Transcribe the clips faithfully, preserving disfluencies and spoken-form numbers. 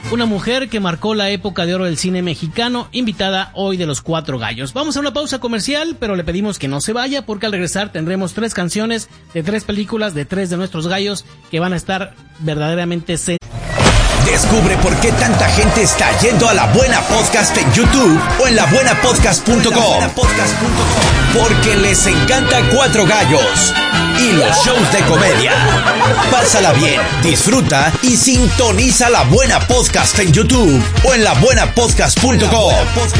una mujer que marcó la época de oro del cine mexicano, invitada hoy de los Cuatro Gallos. Vamos a una pausa comercial, pero le pedimos que no se vaya, porque al regresar tendremos tres canciones de tres películas de tres de nuestros gallos que van a estar verdaderamente... Se- Descubre por qué tanta gente está yendo a La Buena Podcast en YouTube o en la buena podcast punto com. Porque les encanta Cuatro Gallos y los shows de comedia. Pásala bien, disfruta y sintoniza La Buena Podcast en YouTube o en la buena podcast punto com.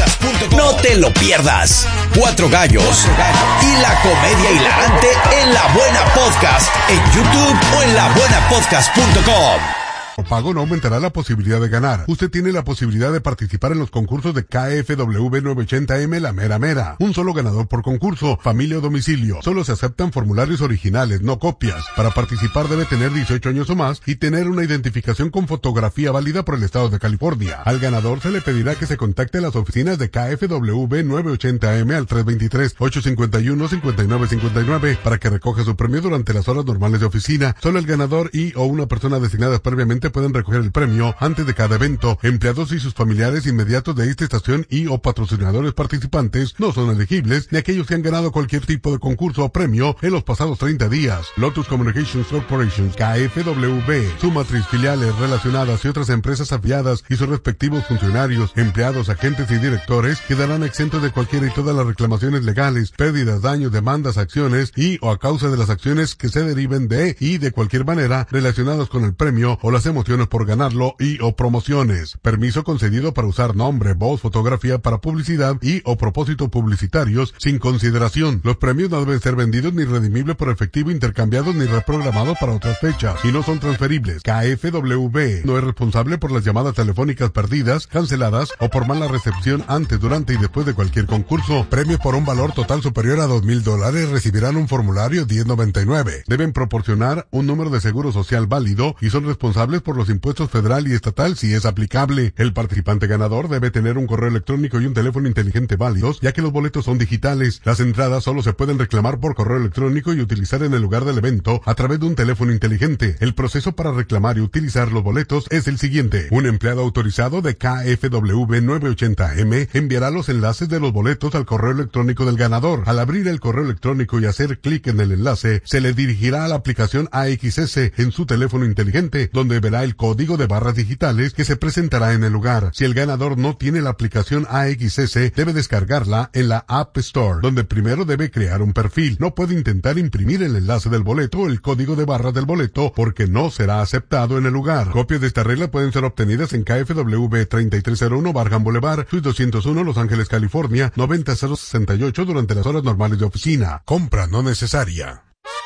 No te lo pierdas. Cuatro Gallos y la comedia hilarante en La Buena Podcast en YouTube o en la buena podcast punto com. Pago no aumentará la posibilidad de ganar. Usted tiene la posibilidad de participar en los concursos de K F W novecientos ochenta M La Mera Mera. Un solo ganador por concurso, familia o domicilio. Solo se aceptan formularios originales, no copias. Para participar debe tener dieciocho años o más y tener una identificación con fotografía válida por el estado de California. Al ganador se le pedirá que se contacte a las oficinas de K F W novecientos ochenta M al tres dos tres, ocho cinco uno, cinco nueve cinco nueve para que recoja su premio durante las horas normales de oficina. Solo el ganador y o una persona designada previamente pueden recoger el premio antes de cada evento. Empleados y sus familiares inmediatos de esta estación y o patrocinadores participantes no son elegibles, ni aquellos que han ganado cualquier tipo de concurso o premio en los pasados treinta días. Lotus Communications Corporation, K F W B, su matriz, filiales relacionadas y otras empresas afiliadas y sus respectivos funcionarios, empleados, agentes y directores quedarán exentos de cualquiera y todas las reclamaciones legales, pérdidas, daños, demandas, acciones y o a causa de las acciones que se deriven de y de cualquier manera relacionadas con el premio o las emociones por ganarlo y o promociones. Permiso concedido para usar nombre, voz, fotografía para publicidad y o propósitos publicitarios sin consideración. Los premios no deben ser vendidos ni redimibles por efectivo, intercambiados ni reprogramados para otras fechas y no son transferibles. K F W B no es responsable por las llamadas telefónicas perdidas, canceladas o por mala recepción antes, durante y después de cualquier concurso. Premios por un valor total superior a dos mil dólares recibirán un formulario diez noventa y nueve. Deben proporcionar un número de seguro social válido y son responsables por los impuestos federal y estatal si es aplicable. El participante ganador debe tener un correo electrónico y un teléfono inteligente válidos, ya que los boletos son digitales. Las entradas solo se pueden reclamar por correo electrónico y utilizar en el lugar del evento a través de un teléfono inteligente. El proceso para reclamar y utilizar los boletos es el siguiente. Un empleado autorizado de K F W novecientos ochenta M enviará los enlaces de los boletos al correo electrónico del ganador. Al abrir el correo electrónico y hacer clic en el enlace, se le dirigirá a la aplicación A X S en su teléfono inteligente, donde verá el código de barras digitales que se presentará en el lugar. Si el ganador no tiene la aplicación A X S, debe descargarla en la App Store, donde primero debe crear un perfil. No puede intentar imprimir el enlace del boleto o el código de barras del boleto porque no será aceptado en el lugar. Copias de esta regla pueden ser obtenidas en K F W treinta y tres cero uno Barham Boulevard, Suite doscientos uno, Los Ángeles, California, noventa cero sesenta y ocho durante las horas normales de oficina. Compra no necesaria.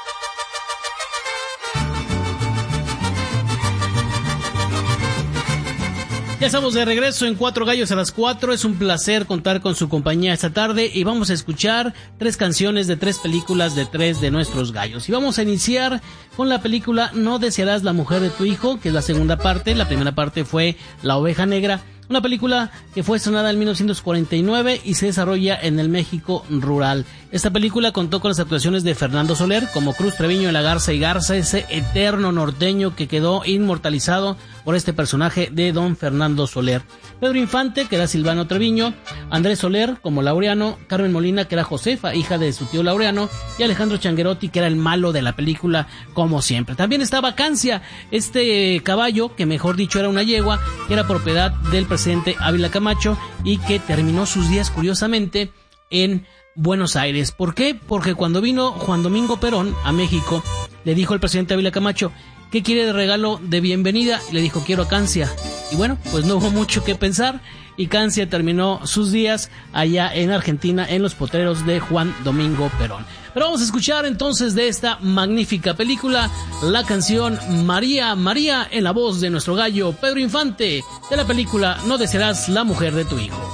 Ya estamos de regreso en Cuatro Gallos a las cuatro. Es un placer contar con su compañía esta tarde y vamos a escuchar tres canciones de tres películas de tres de nuestros gallos. Y vamos a iniciar con la película No desearás la mujer de tu hijo, que es la segunda parte. La primera parte fue La oveja negra, una película que fue estrenada en mil novecientos cuarenta y nueve y se desarrolla en el México rural. Esta película contó con las actuaciones de Fernando Soler como Cruz Treviño en La Garza y Garza, ese eterno norteño que quedó inmortalizado por este personaje de don Fernando Soler. Pedro Infante, que era Silvano Treviño, Andrés Soler como Laureano, Carmen Molina, que era Josefa, hija de su tío Laureano, y Alejandro Changuerotti, que era el malo de la película, como siempre. También estaba Cancia, este caballo, que mejor dicho era una yegua, que era propiedad del presidente Ávila Camacho y que terminó sus días, curiosamente, en Buenos Aires. ¿Por qué? Porque cuando vino Juan Domingo Perón a México, le dijo al presidente Ávila Camacho, ¿qué quiere de regalo de bienvenida? Y le dijo, quiero a Cancia. Y bueno, pues no hubo mucho que pensar y Cancia terminó sus días allá en Argentina en los potreros de Juan Domingo Perón. Pero vamos a escuchar entonces de esta magnífica película la canción María, María, en la voz de nuestro gallo Pedro Infante, de la película No desearás la mujer de tu hijo.